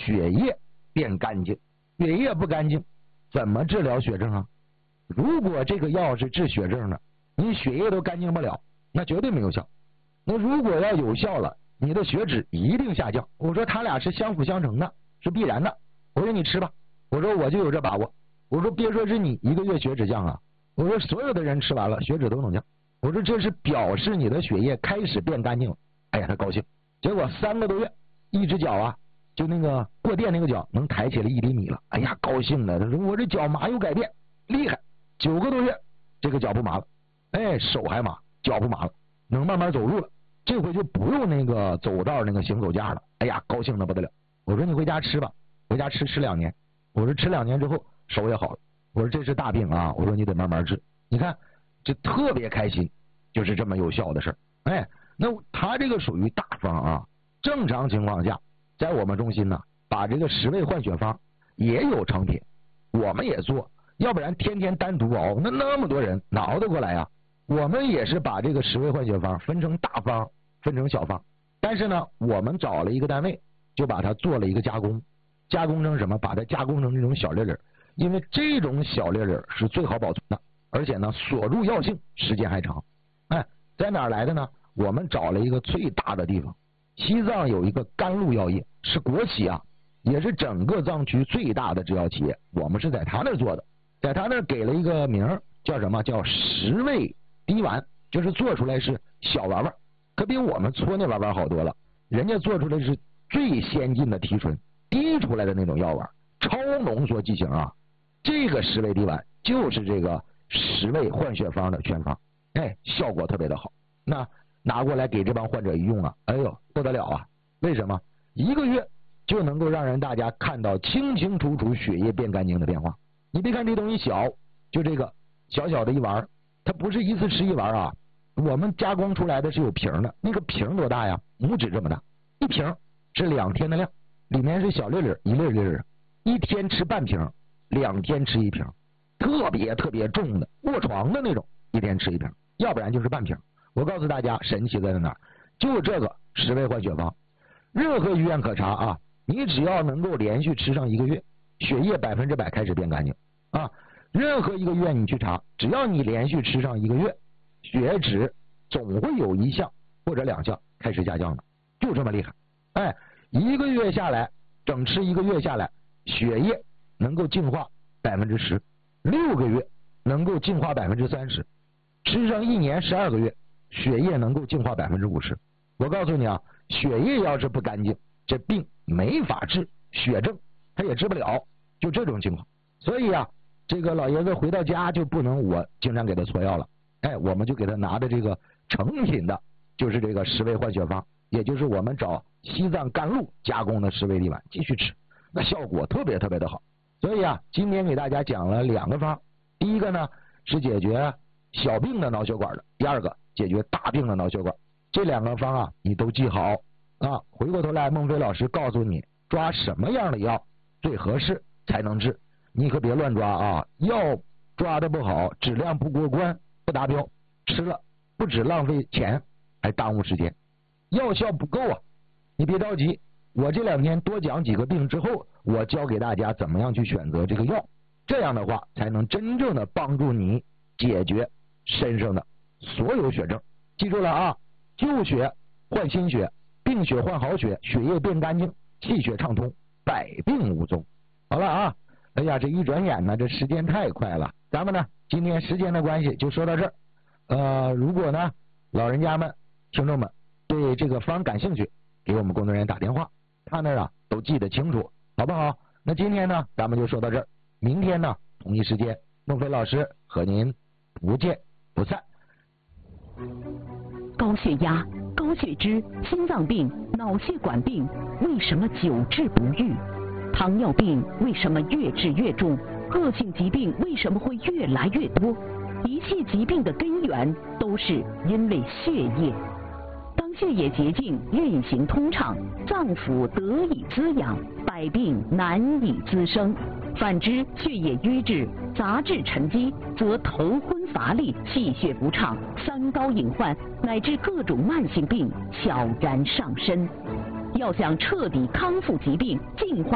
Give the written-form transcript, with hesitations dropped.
血液变干净。血液不干净，怎么治疗血症啊？如果这个药是治血症的，你血液都干净不了，那绝对没有效。那如果要有效了，你的血脂一定下降。我说他俩是相辅相成的，是必然的。我说你吃吧，我说我就有这把握。我说别说是你1个月血脂降啊，我说所有的人吃完了血脂都能降。我说这是表示你的血液开始变干净了。哎呀，他高兴。结果3个多月，一只脚啊，就那个过电那个脚能抬起来1厘米了。哎呀，高兴的，他说我这脚麻有改变，厉害。9个多月，这个脚不麻了，哎，手还麻，脚不麻了，能慢慢走路了。这回就不用那个走道那个行走架了。哎呀，高兴的不得了。我说你回家吃吧，回家吃2年。我说吃2年之后手也好了。我说这是大病啊，我说你得慢慢治。你看这特别开心，就是这么有效的事儿。哎，那他这个属于大方啊。正常情况下，在我们中心呢，把这个10味换血方也有成品，我们也做，要不然天天单独熬，那么多人哪熬得过来啊？我们也是把这个10味换血方分成大方，分成小方，但是呢，我们找了一个单位，就把它做了一个加工，加工成什么？把它加工成这种小粒粒，因为这种小粒粒是最好保存的，而且呢，锁住药性时间还长。哎，在哪儿来的呢？我们找了一个最大的地方，西藏有一个甘露药业，是国企啊，也是整个藏区最大的制药企业，我们是在他那儿做的，在他那儿给了一个名叫什么？叫10味滴丸，就是做出来是小丸丸，可比我们搓那丸丸好多了。人家做出来是最先进的提纯滴出来的那种药丸，超浓缩剂型啊。这个10味滴丸就是这个10味换血方的全方，哎，效果特别的好。那拿过来给这帮患者一用啊，哎呦不得了啊！为什么？1个月就能够让大家看到清清楚楚血液变干净的变化。你别看这东西小，就这个小小的一丸，它不是一次吃1丸啊。我们加工出来的是有瓶的，那个瓶多大呀？拇指这么大，一瓶是2天的量，里面是小粒粒，一粒粒，一天吃半瓶，2天吃1瓶，特别重的，卧床的那种，一天吃1瓶，要不然就是半瓶。我告诉大家，神奇在哪儿？就这个10味换血方，任何医院可查啊，你只要能够连续吃上1个月，血液100%开始变干净啊。任何一个医院你去查，只要你连续吃上1个月，血脂总会有1项或者2项开始下降的，就这么厉害。哎，1个月下来，整吃1个月下来，血液能够净化10%，6个月能够净化30%，吃上1年12个月，血液能够净化50%。我告诉你啊，血液要是不干净，这病没法治，血症他也治不了，就这种情况。所以啊，这个老爷子回到家就不能我经常给他搓药了，哎，我们就给他拿的这个成品的，就是这个10味换血方，也就是我们找西藏甘露加工的10味滴丸继续吃，那效果特别的好。所以啊，今天给大家讲了2个方，第一个呢是解决小病的脑血管的，第二个解决大病的脑血管。这2个方啊，你都记好啊。回过头来，孟非老师告诉你抓什么样的药最合适才能治，你可别乱抓啊！药抓的不好，质量不过关，不达标，吃了不止浪费钱，还耽误时间，药效不够啊！你别着急，我这2天多讲几个病之后，我教给大家怎么样去选择这个药，这样的话才能真正的帮助你解决身上的所有血症。记住了啊，旧血换新血，病血换好血，血液变干净，气血畅通，百病无踪。好了啊，哎呀，这一转眼呢，这时间太快了。咱们呢，今天时间的关系就说到这儿。如果呢，老人家们、听众们对这个方感兴趣，给我们工作人员打电话，他那儿啊都记得清楚，好不好？那今天呢，咱们就说到这儿。明天呢，同一时间，孟非老师和您不见不散。 高血压、高血脂、心脏病、脑血管病为什么久治不愈？糖尿病为什么越治越重？恶性疾病为什么会越来越多？一切疾病的根源都是因为血液。当血液洁净、运行通畅，脏腑得以滋养，百病难以滋生。反之，血液瘀滞、杂质沉积，则头昏乏力、气血不畅、三高隐患乃至各种慢性病悄然上身。要想彻底康复疾病、净化